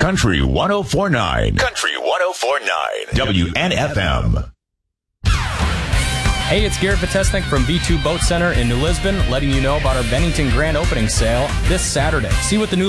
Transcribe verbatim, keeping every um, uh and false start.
Country one oh four point nine. Country one oh four point nine. W N F M. Hey, it's Garrett Vitesnik from V two Boat Center in New Lisbon, letting you know about our Bennington Grand Opening Sale this Saturday. See what the new